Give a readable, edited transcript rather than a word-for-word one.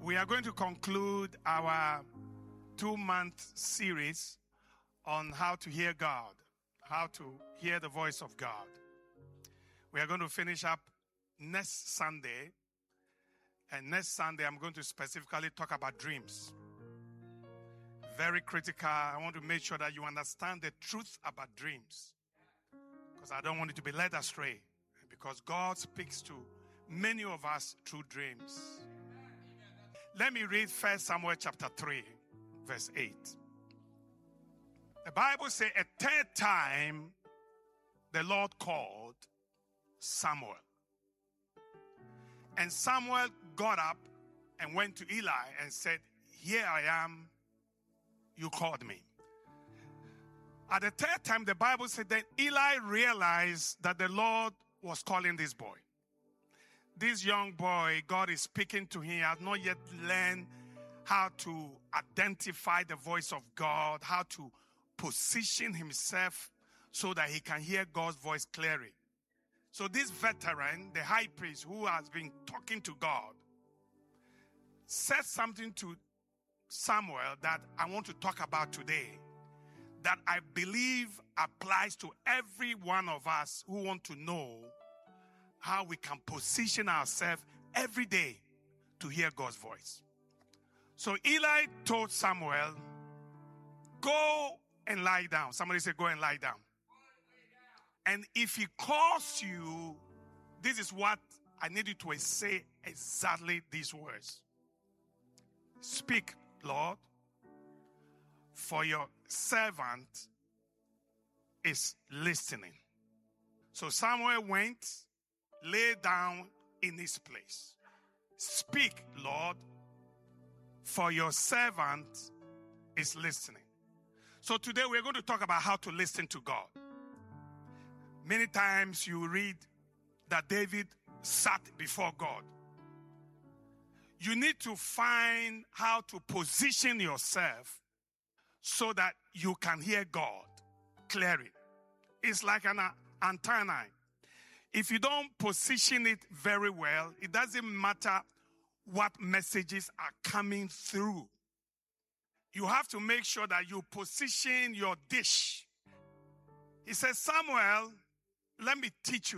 We are going to conclude our 2-month series on how to hear God, how to hear the voice of God. We are going to finish up next Sunday. And next Sunday, I'm going to specifically talk about dreams. Very critical. I want to make sure that you understand the truth about dreams, because I don't want you to be led astray, because God speaks to many of us through dreams. Let me read 1 Samuel chapter 3, verse 8. The Bible says, a third time the Lord called Samuel. And Samuel got up and went to Eli and said, here I am, you called me. At the third time, the Bible said that Eli realized that the Lord was calling this boy. This young boy, God is speaking to him, has not yet learned how to identify the voice of God, how to position himself so that he can hear God's voice clearly. So this veteran, the high priest who has been talking to God, said something to Samuel that I want to talk about today, that I believe applies to every one of us who want to know how we can position ourselves every day to hear God's voice. So Eli told Samuel, go and lie down. Somebody say, go and lie down. And if he calls you, this is what I need you to say exactly these words. Speak, Lord, for your servant is listening. So Samuel went, lay down in his place. Speak, Lord, for your servant is listening. So today we're going to talk about how to listen to God. Many times you read that David sat before God. You need to find how to position yourself so that you can hear God clearly. It's like an antenna. If you don't position it very well, it doesn't matter what messages are coming through. You have to make sure that you position your dish. He says, Samuel, let me teach you